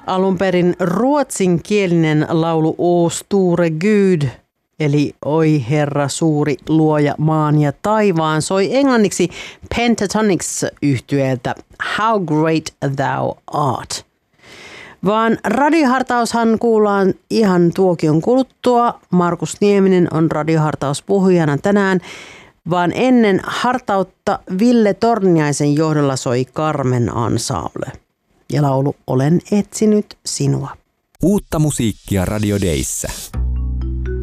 Alun perin ruotsinkielinen laulu O store Gud, eli Oi Herra suuri luoja maan ja taivaan, soi englanniksi Pentatonix-yhtyeeltä How Great Thou Art. Vaan radiohartaushan kuullaan ihan tuokion kuluttua. Markus Nieminen on radiohartauspuhujana tänään, vaan ennen hartautta Ville Torniaisen johdolla soi Carmen Ensemble. Ja laulu Olen etsinyt sinua. Uutta musiikkia Radio Dayssä.